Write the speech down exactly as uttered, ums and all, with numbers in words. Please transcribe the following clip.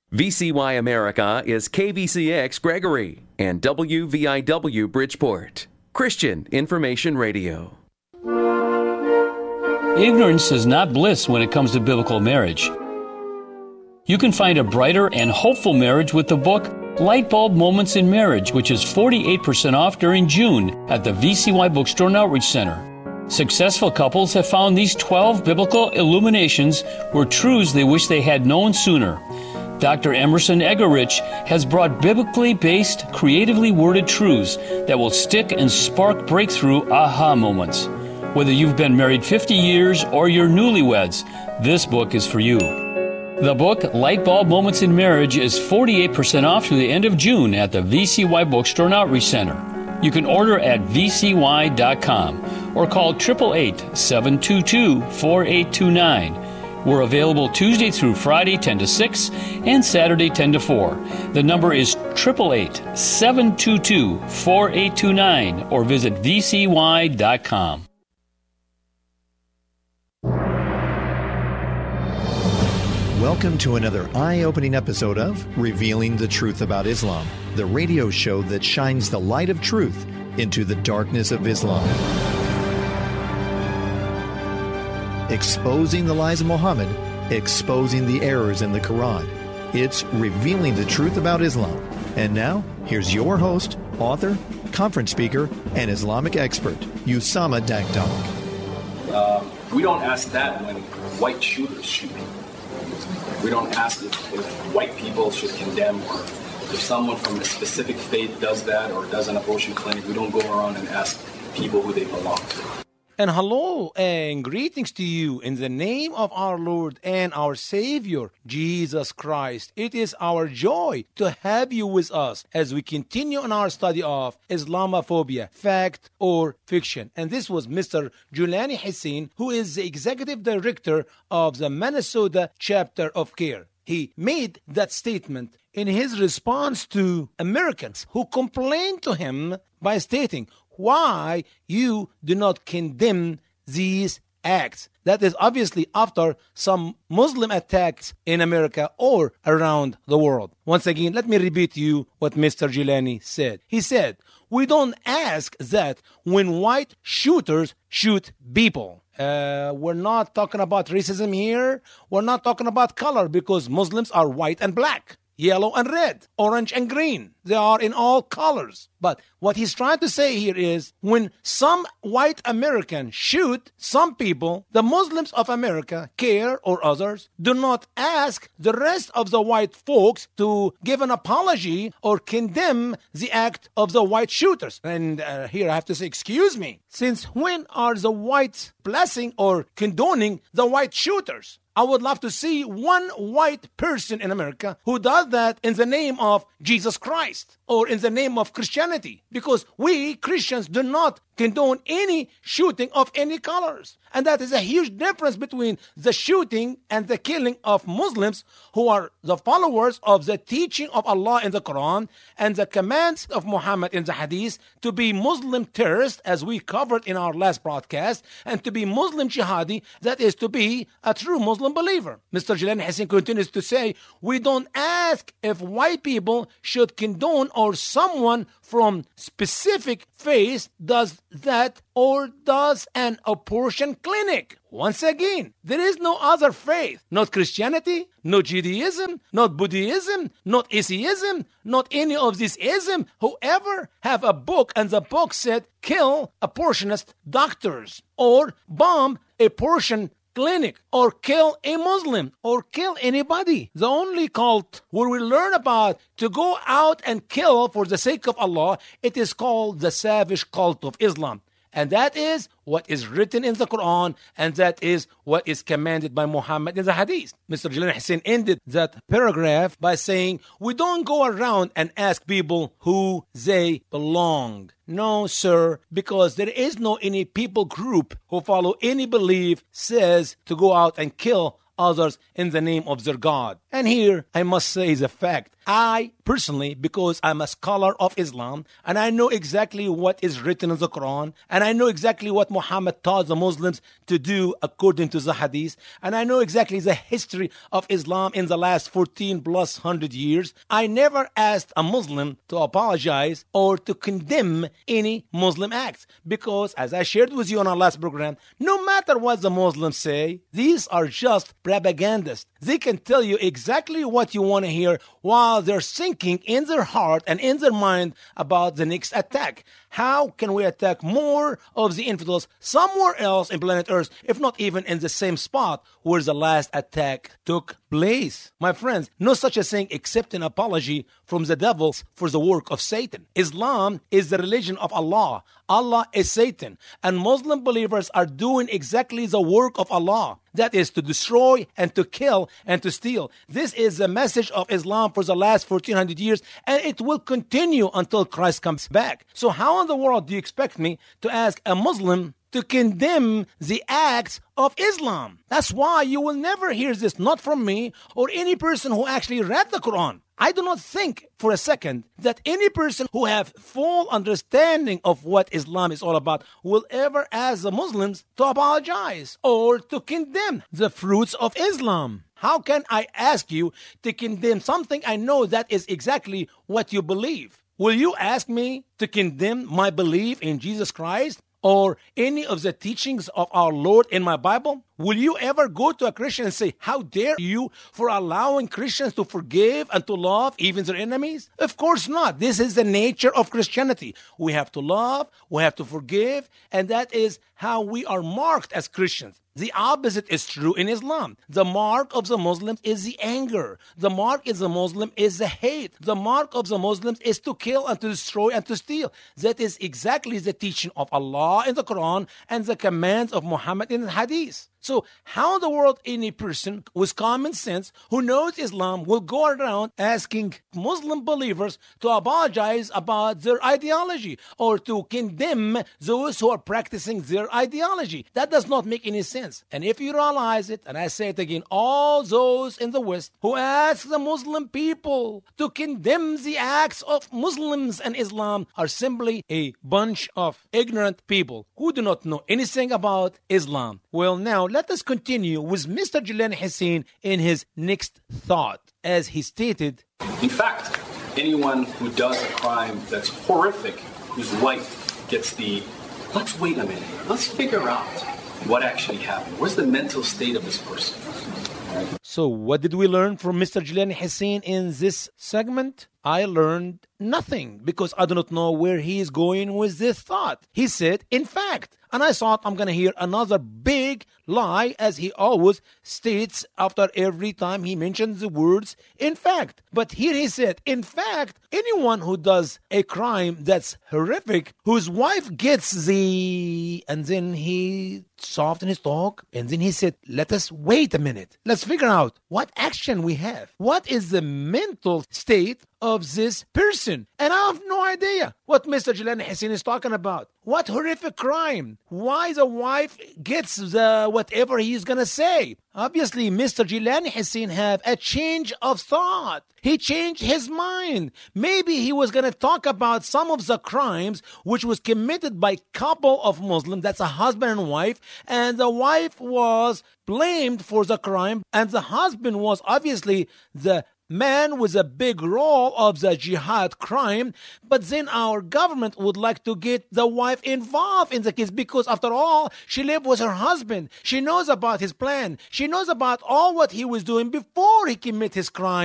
V C Y America is K V C X Gregory and W V I W Bridgeport, Christian Information Radio. Ignorance is not bliss when it comes to biblical marriage. You can find a brighter and hopeful marriage with the book Lightbulb Moments in Marriage, which is forty-eight percent off during June at the V C Y Bookstore and Outreach Center. Successful couples have found these twelve biblical illuminations were truths they wish they had known sooner. Doctor Emerson Egerich has brought biblically based, creatively worded truths that will stick and spark breakthrough aha moments. Whether you've been married fifty years or you're newlyweds, this book is for you. The book Lightbulb Moments in Marriage is forty-eight percent off through the end of June at the V C Y Bookstore and Outreach Center. You can order at v c y dot com or call eight eight eight, seven two two, four eight two nine. We're available Tuesday through Friday ten to six and Saturday ten to four. The number is eight eight eight, seven two two, four eight two nine or visit v c y dot com. Welcome to another eye-opening episode of Revealing the Truth About Islam, the radio show that shines the light of truth into the darkness of Islam. Exposing the lies of Muhammad, exposing the errors in the Quran. It's Revealing the Truth About Islam. And now, here's your host, author, conference speaker, and Islamic expert, Usama Dakdok. Um, we don't ask that when white shooters shoot people. We don't ask if, if white people should condemn, or if someone from a specific faith does that or does an abortion clinic. We don't go around and ask people who they belong to. And hello and greetings to you in the name of our Lord and our Savior, Jesus Christ. It is our joy to have you with us as we continue on our study of Islamophobia, fact or fiction. And this was Mister Julani Hussein, who is the executive director of the Minnesota chapter of CARE. He made that statement in his response to Americans who complained to him by stating, why you do not condemn these acts. That is obviously after some Muslim attacks in America or around the world. Once again, let me repeat to you what Mister Gilani said. He said, we don't ask that when white shooters shoot people. Uh, we're not talking about racism here. We're not talking about color because Muslims are white and black, yellow and red, orange and green. They are in all colors. But what he's trying to say here is when some white Americans shoot some people, the Muslims of America, CARE or others, do not ask the rest of the white folks to give an apology or condemn the act of the white shooters. And uh, here I have to say, excuse me, since when are the whites blessing or condoning the white shooters? I would love to see one white person in America who does that in the name of Jesus Christ or in the name of Christianity, because we Christians do not condone any shooting of any colors. And that is a huge difference between the shooting and the killing of Muslims who are the followers of the teaching of Allah in the Quran and the commands of Muhammad in the Hadith to be Muslim terrorists, as we covered in our last broadcast, and to be Muslim jihadi, that is to be a true Muslim believer. Mister Jalani Hassan continues to say, we don't ask if white people should condone or someone from specific faith does that or does an abortion clinic. Once again, there is no other faith, not Christianity, not Judaism, not Buddhism, not atheism, not any of this ism. Whoever have a book and the book said kill abortionist doctors or bomb abortion clinic or kill a Muslim or kill anybody. The only cult where we learn about to go out and kill for the sake of Allah, it is called the savage cult of Islam. And that is what is written in the Quran, and that is what is commanded by Muhammad in the Hadith. Mister Jalani Hussein ended that paragraph by saying, we don't go around and ask people who they belong. No, sir, because there is no any people group who follow any belief says to go out and kill others in the name of their God. And here I must say is a fact I personally, because I'm a scholar of Islam, and I know exactly what is written in the Quran, and I know exactly what Muhammad taught the Muslims to do according to the Hadith, and I know exactly the history of Islam in the last fourteen plus hundred years. I never asked a Muslim to apologize or to condemn any Muslim acts, because as I shared with you on our last program, no matter what the Muslims say, these are just propagandists. They can tell you exactly what you want to hear while they're thinking in their heart and in their mind about the next attack. How can we attack more of the infidels somewhere else in planet Earth, if not even in the same spot where the last attack took place? My friends, no such a thing except an apology from the devil for the work of Satan. Islam is the religion of Allah. Allah is Satan. And Muslim believers are doing exactly the work of Allah. That is to destroy and to kill and to steal. This is the message of Islam for the last fourteen hundred years, and it will continue until Christ comes back. So how in the world do you expect me to ask a Muslim to condemn the acts of Islam? That's why you will never hear this, not from me or any person who actually read the Quran. I do not think for a second that any person who have full understanding of what Islam is all about will ever ask the Muslims to apologize or to condemn the fruits of Islam. How can I ask you to condemn something I know that is exactly what you believe? Will you ask me to condemn my belief in Jesus Christ or any of the teachings of our Lord in my Bible? Will you ever go to a Christian and say, how dare you for allowing Christians to forgive and to love even their enemies? Of course not. This is the nature of Christianity. We have to love, we have to forgive, and that is how we are marked as Christians. The opposite is true in Islam. The mark of the Muslims is the anger. The mark of the Muslim is the hate. The mark of the Muslims is to kill and to destroy and to steal. That is exactly the teaching of Allah in the Quran and the commands of Muhammad in the Hadith. So how in the world any person with common sense who knows Islam will go around asking Muslim believers to apologize about their ideology or to condemn those who are practicing their ideology? That does not make any sense. And if you realize it, and I say it again, all those in the West who ask the Muslim people to condemn the acts of Muslims and Islam are simply a bunch of ignorant people who do not know anything about Islam. Well, now let us continue with Mister Jelani Hussein in his next thought. As he stated, in fact, anyone who does a crime that's horrific, whose wife gets the, let's wait a minute, let's figure out what actually happened. Where's the mental state of this person? So what did we learn from Mister Jelani Hussein in this segment? I learned nothing because I do not know where he is going with this thought. He said, in fact, and I thought I'm going to hear another big lie, as he always states after every time he mentions the words, in fact. But here he said, in fact, anyone who does a crime that's horrific, whose wife gets the... And then he softened his talk, and then he said, let us wait a minute. Let's figure out what action we have. What is the mental state of this person? And I have no idea what Mister Jelani Hussein is talking about. What horrific crime? Why the wife gets the whatever he's going to say? Obviously, Mister Jelani Hussein have a change of thought. He changed his mind. Maybe he was going to talk about some of the crimes which was committed by couple of Muslims, that's a husband and wife, and the wife was blamed for the crime, and the husband was obviously the man with a big role of the jihad crime, but then our government would like to get the wife involved in the case because after all, she lived with her husband. She knows about his plan. She knows about all what he was doing before he committed his crime.